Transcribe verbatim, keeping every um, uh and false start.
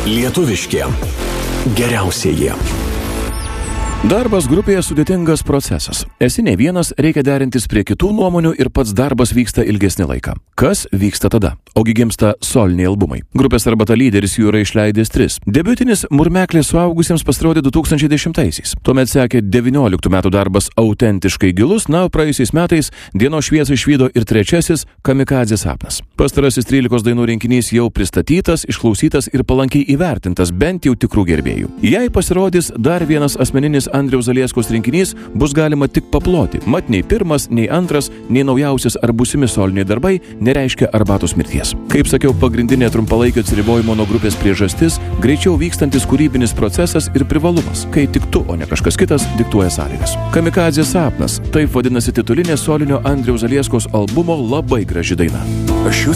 Lietuviški geriausieji. Darbas grupėje sudėtingas procesas. Esi ne vienas, reikia derintis prie kitų nuomonių ir pats darbas vyksta ilgesnį laiką. Kas vyksta tada? Ogi gimsta soliniai albumai. Grupės Arbata lyderis jų yra išleidęs tris. Debiutinis Murmeklės suaugusiems pasirodė du tūkstančiai dešimtaisiais. Tuomet sekė devynioliktų metų darbas Autentiškai gilus, na, o praėjusiais metais dienos šviesą išvydo ir trečiasis Kamikadzės sapnas. Pastarasis trylikos dainų rinkinys jau pristatytas, išklausytas ir palankiai įvertintas bent jau tikrų gerbėjų. Jei pasirodys dar vienas asmeninis Andriaus Zalieskos rinkinys, bus galima tik paploti. Mat nei pirmas, nei antras, nei naujausias ar būsimi soliniai darbai nereiškia Arbatos mirties. Kaip sakiau, pagrindinė trumpalaikio atsiribojimo nuo grupės priežastis – greičiau vykstantis kūrybinis procesas ir privalumas, kai tik tu, o ne kažkas kitas, diktuoja sąlygas. Kamikadzės sapnas – taip vadinasi titulinė solinio Andriaus Zalieskos albumo labai graži daina. Aš